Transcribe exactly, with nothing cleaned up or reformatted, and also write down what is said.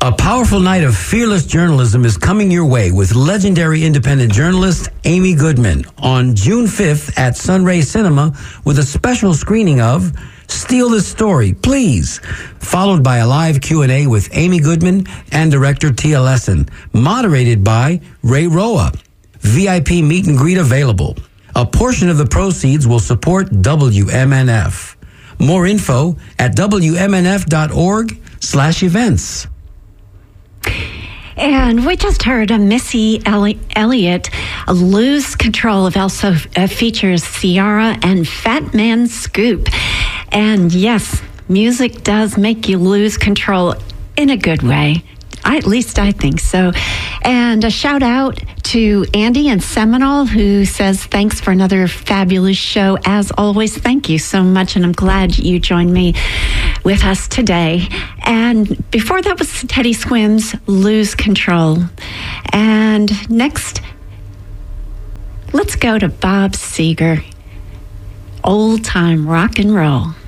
A powerful night of fearless journalism is coming your way with legendary independent journalist Amy Goodman on June fifth at Sunray Cinema with a special screening of Steal This Story, Please, followed by a live Q and A with Amy Goodman and director Tia Lesson, moderated by Ray Roa. V I P meet and greet available. A portion of the proceeds will support W M N F. More info at W M N F dot org slash events. And we just heard a Missy Elli- Elliott Lose Control of also uh, features Ciara and Fat Man Scoop. And yes, music does make you lose control in a good way. I, at least I think so. And a shout out to Andy in Seminole, who says, thanks for another fabulous show. As always, thank you so much. And I'm glad you joined me with us today. And before that was Teddy Swims, Lose Control. And next, let's go to Bob Seger, Old Time Rock and Roll.